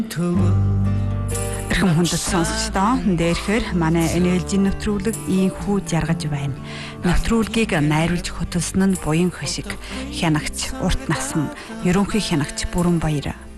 Эрхэм хүндэт сонсогчдоо дээрхээр манай NLG нэвтрүүлэг ийхүү жаргаж байна. Нэвтрүүлгийг найруулж хөтөлсөн нь буян хашиг хянагч урт насан ерөнхий хянагч Бүрэн Баяр.